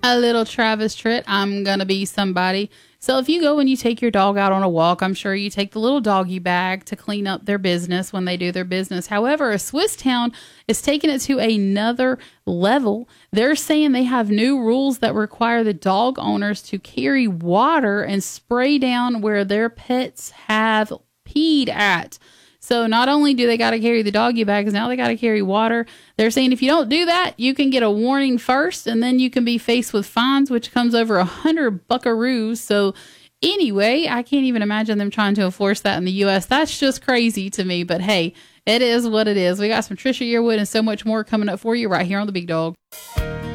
A little Travis Tritt, I'm going to be somebody. So if you go and you take your dog out on a walk, I'm sure you take the little doggy bag to clean up their business when they do their business. However, a Swiss Town is taking it to another level. They're saying they have new rules that require the dog owners to carry water and spray down where their pets have peed at. So not only do they got to carry the doggy bags, now they got to carry water. They're saying if you don't do that, you can get a warning first, and then you can be faced with fines, which comes over 100 buckaroos. So anyway, I can't even imagine them trying to enforce that in the U.S. That's just crazy to me. But hey, it is what it is. We got some Trisha Yearwood and so much more coming up for you right here on The Big Dog.